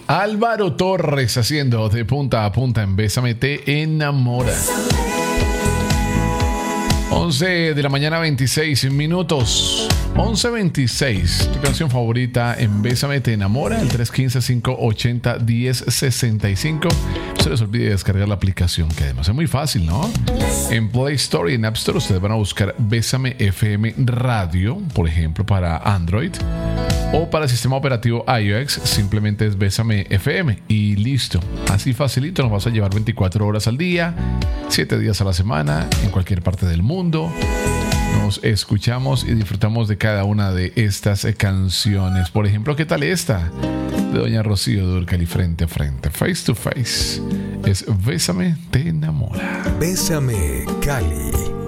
Álvaro Torres haciendo de punta a punta en Bésame Te Enamora. 11 de la mañana, 26 minutos. 11:26. Tu canción favorita en Bésame Te Enamora. El 315-580-1065. No se les olvide descargar la aplicación, que además es muy fácil, ¿no? En Play Store y en App Store ustedes van a buscar Bésame FM Radio, por ejemplo, para Android. O para el sistema operativo iOS, simplemente es Bésame FM y listo. Así facilito, nos vas a llevar 24 horas al día, 7 días a la semana, en cualquier parte del mundo. Nos escuchamos y disfrutamos de cada una de estas canciones. Por ejemplo, ¿qué tal esta? De doña Rocío Dúrcal, Frente a Frente, Face to Face. Es Bésame Te Enamora. Bésame, Cali.